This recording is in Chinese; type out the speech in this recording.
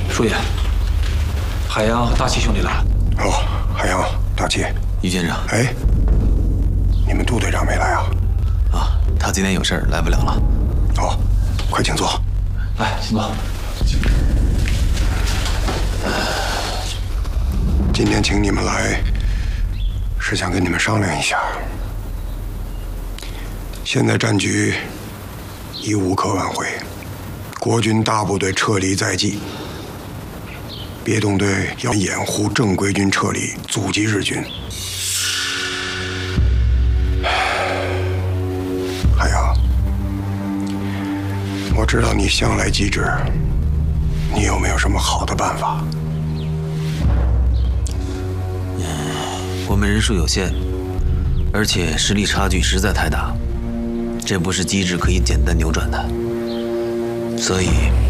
叔爷，海洋和大齐兄弟来了。 哦，海洋、大齐， 于先生。 哎，你们杜队长没来啊？ 啊，他今天有事儿来不了了。 哦，快请坐。 来，请坐。 今天请你们来，是想跟你们商量一下。现在战局已无可挽回，国军大部队撤离在即。别动队要掩护正规军撤离，阻击日军。海洋，我知道你向来机智，你有没有什么好的办法？ 我们人数有限，而且实力差距实在太大，这不是机制可以简单扭转的，所以